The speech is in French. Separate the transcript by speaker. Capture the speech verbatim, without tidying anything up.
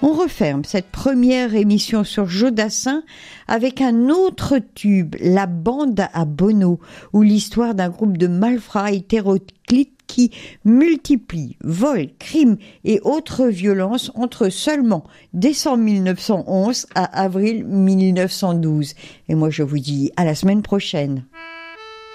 Speaker 1: On referme cette première émission sur Jodassin avec un autre tube, La Bande à Bono, où l'histoire d'un groupe de malfrats hétéroclites qui multiplie vols, crimes et autres violences entre seulement décembre mille neuf cent onze à avril mille neuf cent douze. Et moi je vous dis à la semaine prochaine.